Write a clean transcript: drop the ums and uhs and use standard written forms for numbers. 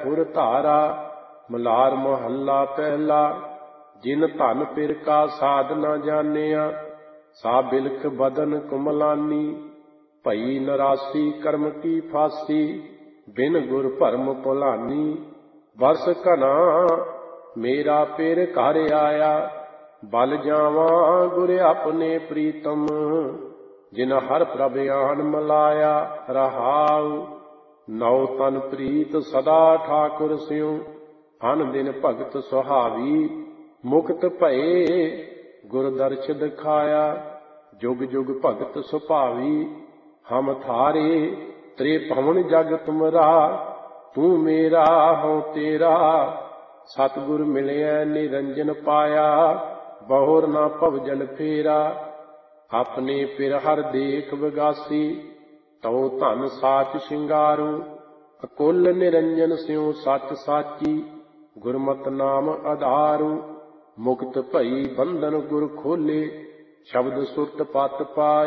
खुर धारा। मलार महला पहला। जिन धन पिर का साध न जानिया, सा बिलख बदन कुमलानी। भई नरासी कर्म की फांसी, बिन गुर भरम भुलानी। बरस घना मेरा पिर घर आया, बल जावा गुर अपने प्रीतम। जिन हर प्रभ आन मलाया, रहाउ नौ तन प्रीत सदा ठाकुर स्यों। अन दिन भगत सुहावी, मुक्त भये गुर दर्श दिखाया। जुग जुग भगत सुभावी, हम थारे त्रिभुवन जग तुमरा। तू मेरा हूँ तेरा, सतगुर मिलिया निरंजन पाया। बहुर ना भवजन फेरा, अपने पिर हर देख विगासी। तौ धन साच शिंगारू, अकुल निरंजन स्यों सच साची। गुरमत नाम आधारू, मुक्त भई बंधन गुर खोले। शब्द सुरत पत पाई।